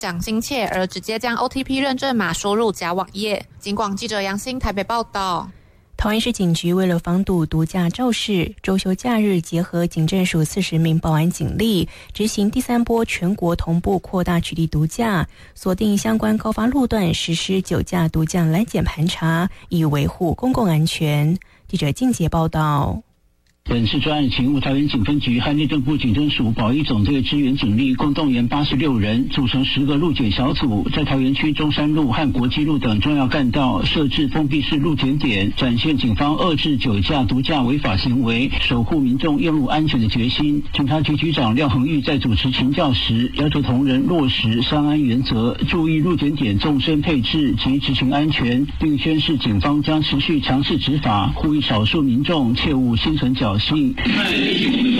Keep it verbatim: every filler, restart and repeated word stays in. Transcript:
讲心切而直接将 O T P 认证码输入假网页。警广记者杨欣台北报道。 桃园市警局为了防堵毒驾肇事，周休假日结合警政署四十名保安警力，执行第三波全国同步扩大取缔毒驾，锁定相关高发路段实施酒驾毒驾拦检盘查，以维护公共安全。记者静杰报道。 本次专案勤务桃园警分局和内政部警政署保一总队支援警力共动员八十六人，组成十个路检小组，在桃园区中山路和国际路等重要干道设置封闭式路检点，展现警方遏制酒驾毒驾违法行为，守护民众用路安全的决心。警察局局长廖恒玉在主持勤教时，要求同仁落实三安原则，注意路检点纵深配置及执行安全，并宣示警方将持续强势执法，呼吁少数民众切勿心存侥幸。